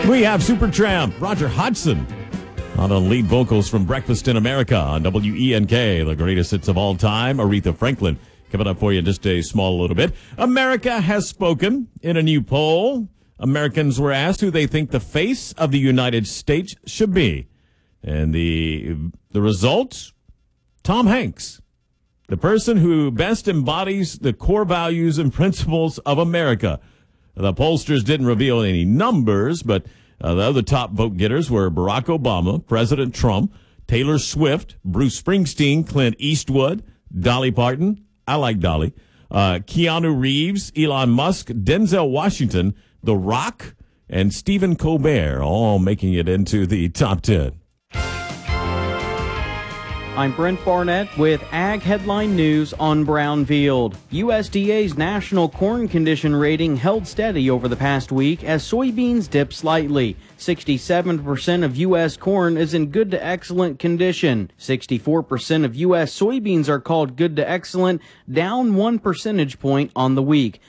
We have Supertramp, Roger Hodgson, on the lead vocals from Breakfast in America on WENK, the greatest hits of all time. Aretha Franklin coming up for you in just a small little bit. America has spoken in a new poll. Americans were asked who they think the face of the United States should be. And the result, Tom Hanks, the person who best embodies the core values and principles of America. The pollsters didn't reveal any numbers, but the other top vote getters were Barack Obama, President Trump, Taylor Swift, Bruce Springsteen, Clint Eastwood, Dolly Parton, I like Dolly, Keanu Reeves, Elon Musk, Denzel Washington, The Rock, and Stephen Colbert, all making it into the top 10. I'm Brent Barnett with Ag Headline News on Brownfield. USDA's National Corn Condition Rating held steady over the past week as soybeans dipped slightly. 67% of U.S. corn is in good to excellent condition. 64% of U.S. soybeans are called good to excellent, down 1 percentage point on the week.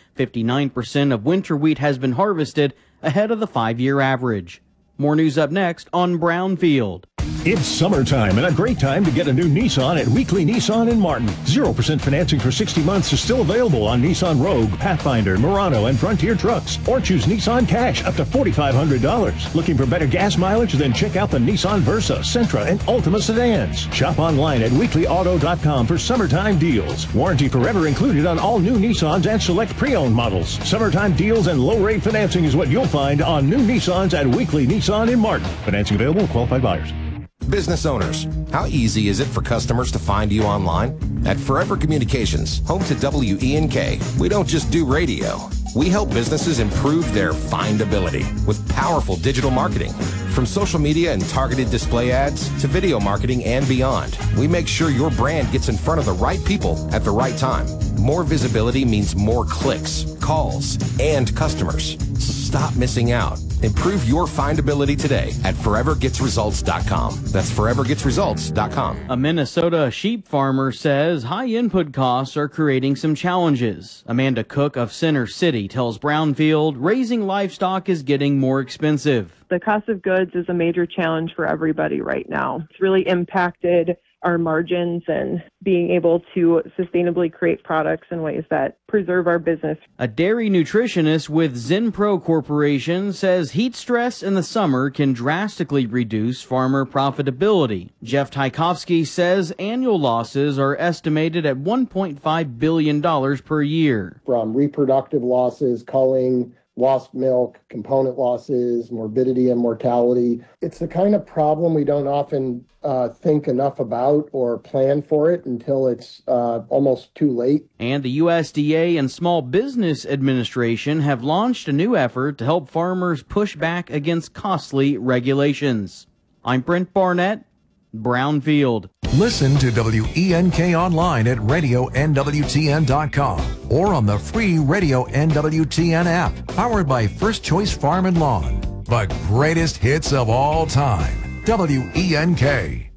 59% of winter wheat has been harvested, ahead of the 5-year average. More news up next on Brownfield. It's summertime and a great time to get a new Nissan at Weekly Nissan in Martin. 0% financing for 60 months is still available on Nissan Rogue, Pathfinder, Murano, and Frontier trucks. Or choose Nissan Cash up to $4,500. Looking for better gas mileage? Then check out the Nissan Versa, Sentra, and Altima sedans. Shop online at weeklyauto.com for summertime deals. Warranty forever included on all new Nissans and select pre-owned models. Summertime deals and low-rate financing is what you'll find on new Nissans at Weekly Nissan in Martin. Financing available with qualified buyers. Business owners, how easy is it for customers to find you online? At Forever Communications, home to WENK, we don't just do radio. We help businesses improve their findability with powerful digital marketing. From social media and targeted display ads to video marketing and beyond, we make sure your brand gets in front of the right people at the right time. More visibility means more clicks, calls, and customers. So stop missing out. Improve your findability today at forevergetsresults.com. That's forevergetsresults.com. A Minnesota sheep farmer says high input costs are creating some challenges. Amanda Cook of Center City tells Brownfield raising livestock is getting more expensive. The cost of goods is a major challenge for everybody right now. It's really impacted our margins and being able to sustainably create products in ways that preserve our business. A dairy nutritionist with Zenpro Corporation says heat stress in the summer can drastically reduce farmer profitability. Jeff Tchaikovsky says annual losses are estimated at $1.5 billion per year. From reproductive losses, culling, lost milk, component losses, morbidity and mortality. It's the kind of problem we don't often think enough about or plan for it until it's almost too late. And the USDA and Small Business Administration have launched a new effort to help farmers push back against costly regulations. I'm Brent Barnett, Brownfield. Listen to WENK online at radionwtn.com or on the free Radio NWTN app, powered by First Choice Farm and Lawn. The greatest hits of all time. WENK.